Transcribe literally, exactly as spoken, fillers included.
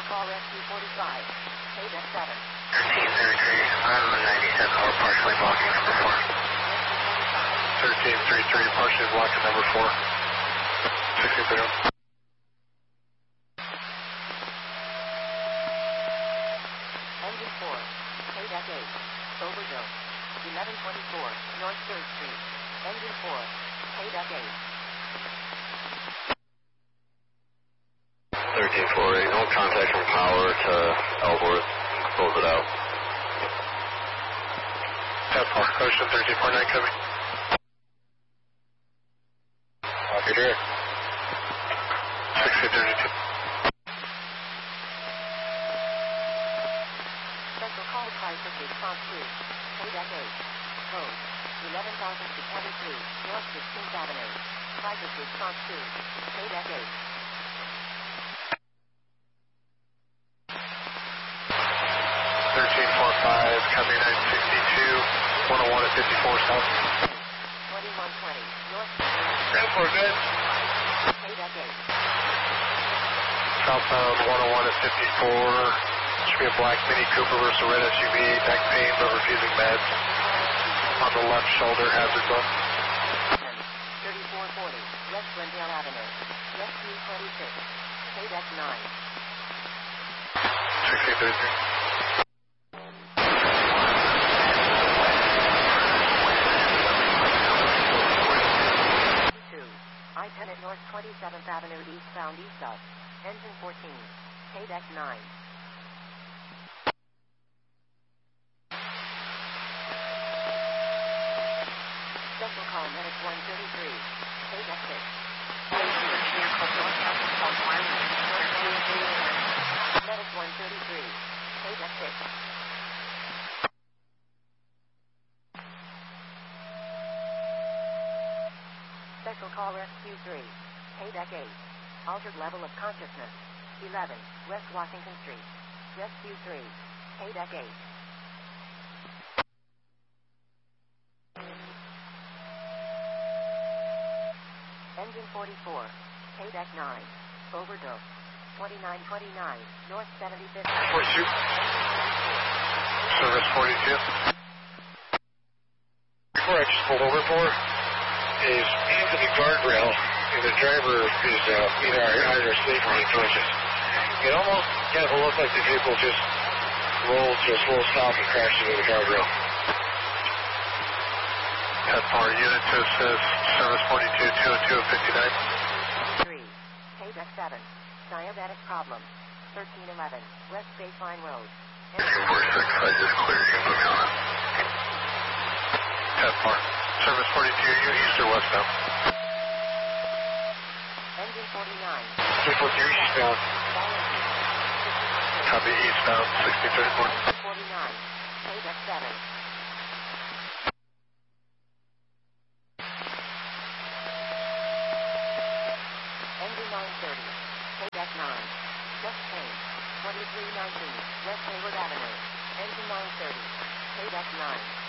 call rescue forty-five. Paydeck seven. thirteen thirty-three, I'm a ninety-seven, we're partially blocking number four. thirteen thirty-three, partially blocking number four. sixteen thirty-one. Engine four. Paydeck eight. Overdose. eleven twenty-four, North third Street. Engine four. Paydeck eight. thirteen forty, no contact from power to Ellsworth. Close it out. ten four, Ocean thirteen forty-nine coming. Copy direct. sixteen thirty-two. Special call crisis response two. Paydeck eight. Code eleven thousand six hundred three, North sixteenth Avenue. Crisis response two. Paydeck eight. thirteen forty-five, coming nine sixty-two, one oh one at fifty-four South. twenty-one twenty, North ten four, good. Paydeck eight. Southbound one oh one at fifty-four. Should be a black Mini Cooper versus a red S U V, neck pain but refusing meds. On the left shoulder, hazard zone. thirty-four forty, West Glendale Avenue. Rescue twenty-six. Paydeck nine. sixteen thirty-three. I ten at North twenty-seventh Avenue eastbound east up. Engine fourteen. Paydeck nine. Special call minutes one thirty-three. Paydeck six. Minutes one thirty-three. Paydeck six. Special call rescue three. Paydeck eight. Altered level of consciousness. eleven, West Washington Street. Rescue three. Paydeck eight. Engine forty-four. Paydeck nine. Overdose. twenty-nine twenty-nine, North seventy-fifth. forty-two. Service forty-two. Before I just pulled over for is into the guardrail, and the driver is uh, either either asleep or unconscious. It almost kind of looked like the vehicle just rolled to a slow stop and crashed into the guardrail. ten four, unit to assist, service forty-two, two oh two fifty-nine. three. Paydeck seven. Diabetic problem. thirteen eleven, West Baseline Road. two four six, I just cleared you, put me on it. ten four, service forty-two, you east or westbound? Engine forty-nine. three four three eastbound. Copy eastbound, sixteen thirty-four. forty-nine. Paydeck seven. Engine nine thirty. Paydeck nine. Just pain. twenty-three nineteen, West Hayward Avenue. Engine nine thirty. Paydeck nine.